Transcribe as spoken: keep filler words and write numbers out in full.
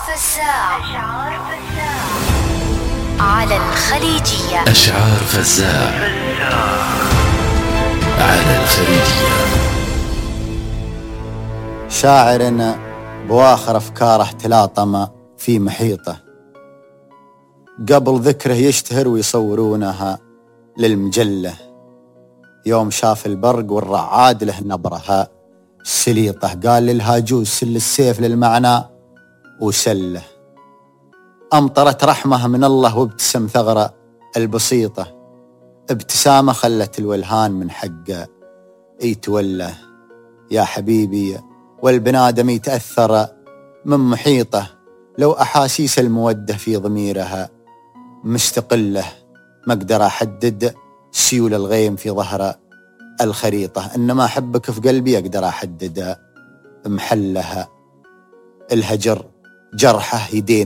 في الساعة على الخليجية. أشعار فزاع على الخليجية. شاعر بواخر أفكاره تلاطم في محيطه، قبل ذكره يشتهر ويصورونها للمجلة. يوم شاف البرق والرعاد له نبرها سليطة، قال للهاجوز سل السيف للمعنى وسله. أمطرت رحمة من الله وابتسم ثغرة البسيطة، ابتسامة خلت الولهان من حقه يتوله. يا حبيبي والبنادم يتأثر من محيطه، لو أحاسيس المودة في ضميرها مستقلة، ما أقدر أحدد سيول الغيم في ظهر الخريطة، إنما أحبك في قلبي أقدر أحدد محلها. الهجر جرحه يدين